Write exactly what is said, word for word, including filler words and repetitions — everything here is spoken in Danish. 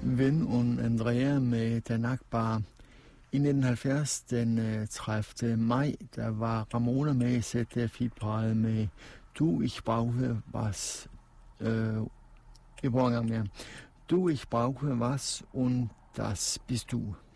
Ven und Andrea med Danak Bar. I nitten halvfjerds, den tredivte maj, der var Ramona med i Z D F I-parret med Du, ich brauche was. Øh, vi prøver en gang mere. Du, ich brauche was, und das bist du.